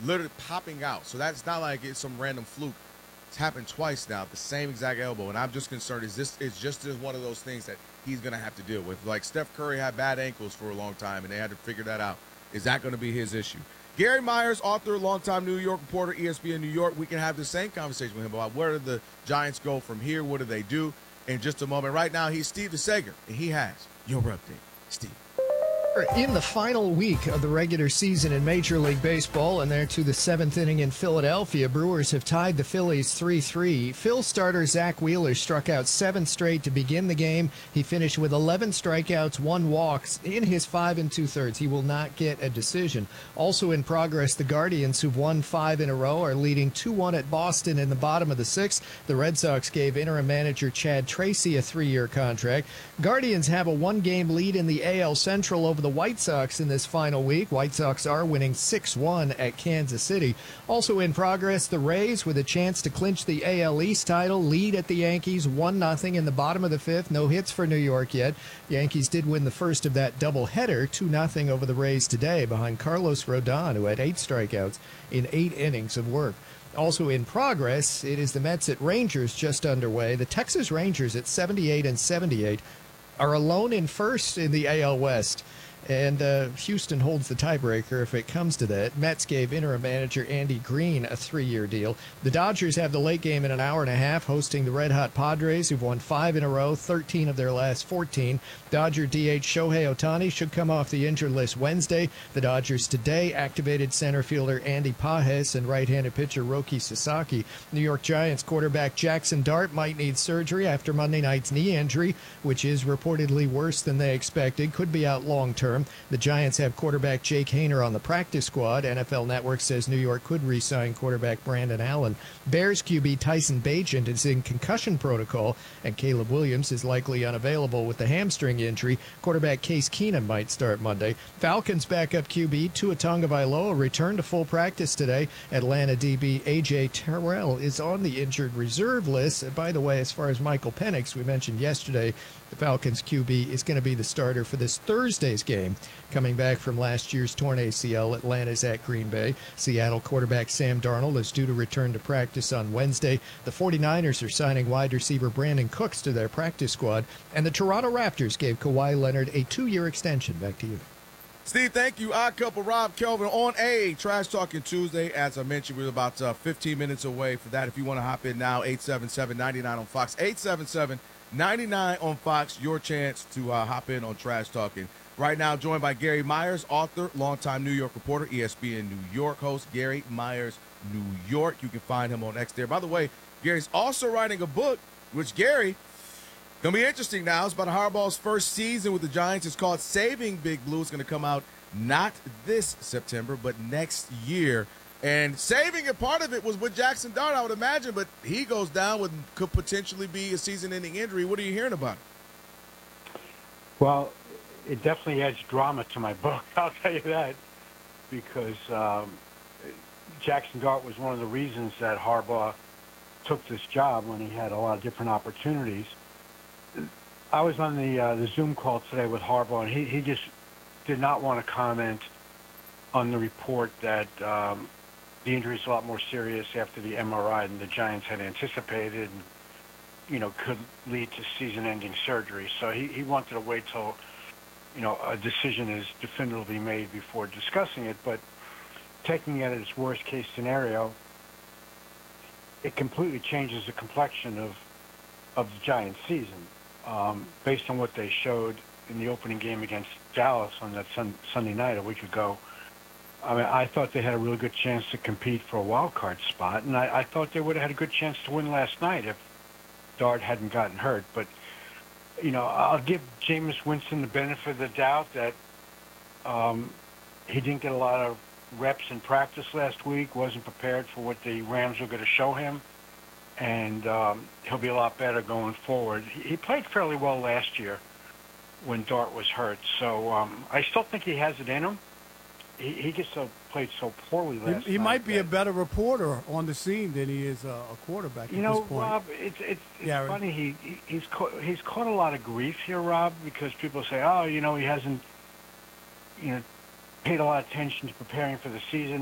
literally popping out. So that's not like it's some random fluke. It's happened twice now, the same exact elbow. And I'm just concerned, is this is just one of those things that he's going to have to deal with? Like Steph Curry had bad ankles for a long time, and they had to figure that out. Is that going to be his issue? Gary Myers, author, longtime New York reporter, ESPN New York. We can have the same conversation with him about where do the Giants go from here? What do they do? In just a moment. Right now, he's Steve DeSager, and he has your update. Steve. In the final week of the regular season in Major League Baseball, and there to the seventh inning in Philadelphia, Brewers have tied the Phillies 3-3. Phil starter Zach Wheeler struck out 7 straight to begin the game. He finished with 11 strikeouts, 1 walk in his 5 2/3. He will not get a decision. Also in progress, the Guardians, who've won 5 in a row, are leading 2-1 at Boston in the bottom of the 6th. The Red Sox gave interim manager Chad Tracy a 3-year contract. Guardians have a 1-game lead in the AL Central over the White Sox in this final week. White Sox are winning 6-1 at Kansas City. Also in progress, the Rays, with a chance to clinch the AL East title, lead at the Yankees 1-0 in the bottom of the 5th. No hits for New York yet. Yankees did win the first of that doubleheader, 2-0 over the Rays today, behind Carlos Rodon, who had 8 strikeouts in 8 innings of work. Also in progress, it is the Mets at Rangers just underway. The Texas Rangers at 78-78 are alone in first in the AL West. And Houston holds the tiebreaker if it comes to that. Mets gave interim manager Andy Green a 3-year deal. The Dodgers have the late game in an hour and a half, hosting the red-hot Padres, who've won 5 in a row, 13 of their last 14. Dodger DH Shohei Ohtani should come off the injured list Wednesday. The Dodgers today activated center fielder Andy Pajes and right-handed pitcher Roki Sasaki. New York Giants quarterback Jackson Dart might need surgery after Monday night's knee injury, which is reportedly worse than they expected. Could be out long-term. The Giants have quarterback Jake Haener on the practice squad. NFL Network says New York could re-sign quarterback Brandon Allen. Bears QB Tyson Bagent is in concussion protocol, and Caleb Williams is likely unavailable with the hamstring injury. Quarterback Case Keenum might start Monday. Falcons backup QB Tua Tagovailoa returned to full practice today. Atlanta DB A.J. Terrell is on the injured reserve list. And by the way, as far as Michael Penix, we mentioned yesterday, the Falcons QB is going to be the starter for this Thursday's game. Coming back from last year's torn ACL, Atlanta's at Green Bay. Seattle quarterback Sam Darnold is due to return to practice on Wednesday. The 49ers are signing wide receiver Brandon Cooks to their practice squad. And the Toronto Raptors gave Kawhi Leonard a 2-year extension. Back to you. Steve, thank you. Odd Couple, Rob Kelvin on a Trash Talking Tuesday. As I mentioned, we're about 15 minutes away for that. If you want to hop in now, 877-99 on Fox. 877-99 on Fox. Your chance to hop in on Trash Talking. Right now, joined by Gary Myers, author, longtime New York reporter, ESPN New York host, Gary Myers, New York. You can find him on X there. By the way, Gary's also writing a book, which, Gary, going to be interesting now. It's about Harbaugh's first season with the Giants. It's called Saving Big Blue. It's going to come out not this September, but next year. And saving it, part of it was with Jackson Dart, I would imagine, but he goes down with could potentially be a season-ending injury. What are you hearing about it? Well, it definitely adds drama to my book, I'll tell you that, because Jackson Dart was one of the reasons that Harbaugh took this job when he had a lot of different opportunities. I was on the Zoom call today with Harbaugh, and he just did not want to comment on the report that the injury is a lot more serious after the MRI than the Giants had anticipated and, could lead to season-ending surgery. So he wanted to wait till a decision is definitively made before discussing it, but taking it as worst-case scenario, it completely changes the complexion of the Giants' season. Based on what they showed in the opening game against Dallas on that Sunday night a week ago, I thought they had a really good chance to compete for a wild card spot, and I thought they would have had a good chance to win last night if Dart hadn't gotten hurt, but I'll give Jameis Winston the benefit of the doubt that he didn't get a lot of reps in practice last week, wasn't prepared for what the Rams were going to show him, and he'll be a lot better going forward. He played fairly well last year when Dart was hurt, so I still think he has it in him. He just played so poorly last night. He might be a better reporter on the scene than he is a quarterback at this point. Rob, it's funny. He's caught a lot of grief here, Rob, because people say, he hasn't paid a lot of attention to preparing for the season.